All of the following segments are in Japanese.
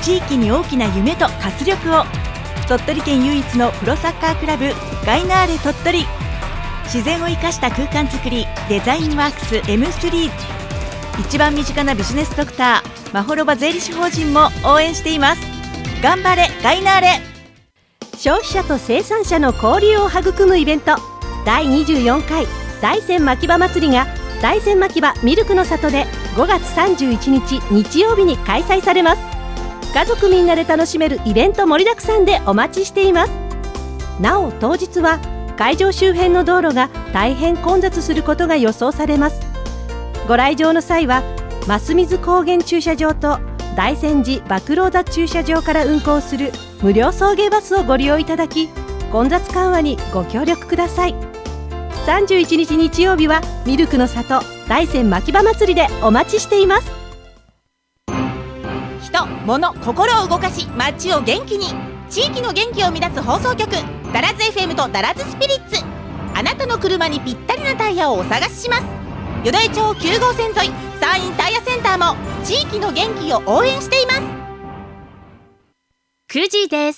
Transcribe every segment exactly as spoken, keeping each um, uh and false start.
地域に大きな夢と活力を。鳥取県唯一のプロサッカークラブガイナーレ鳥取。自然を生かした空間づくりデザインワークス エムスリー。 一番身近なビジネスドクターまほろば税理士法人も応援しています。頑張れガイナーレ。 消費者と生産者の交流を育むイベントだいにじゅうよんかい大山牧場祭りが大山牧場ミルクの里でごがつさんじゅういちにち日曜日に開催されます。家族みんなで楽しめるイベント盛りだくさんでお待ちしています。なお当日は会場周辺の道路が大変混雑することが予想されます。ご来場の際は増水高原駐車場と大山寺麦老田駐車場から運行する無料送迎バスをご利用いただき、混雑緩和にご協力ください。さんじゅういちにち日曜日はミルクの里大山牧場祭りでお待ちしています。 人、物、心を動かし街を元気に、地域の元気を生み出す放送局ダラズ エフエム とダラズスピリッツ。あなたの車にぴったりなタイヤをお探しします。淀江町きゅうごうせん沿い山陰タイヤセンターも地域の元気を応援しています。 くじです。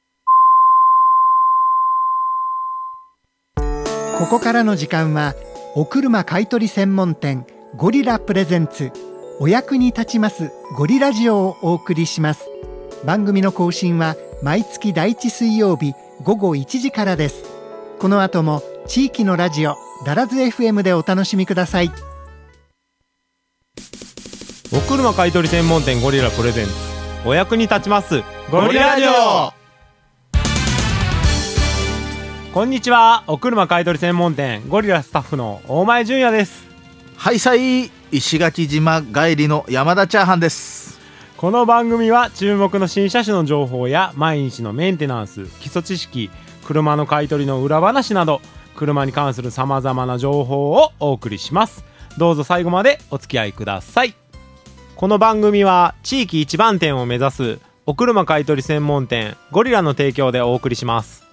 ここからの時間はお車買取専門店ゴリラプレゼンツお役に立ちますゴリラジオをお送りします。番組の更新は毎月だいいち水曜日ごごいちじからです。この後も地域のラジオダラズ エフエム でお楽しみください。 お車買取専門店ゴリラプレゼンツお役に立ちますゴリラジオ。こんにちは。お車買取専門店ゴリラスタッフの大前淳也です。 はいさい、石垣島帰りの山田チャーハンです。 この番組は注目の新車種の情報や毎日のメンテナンス、基礎知識、車の買い取りの裏話など車に関するさまざまな情報をお送りします。どうぞ最後までお付き合いください。この番組は地域一番店を目指すお車買い取り専門店ゴリラの提供でお送りします。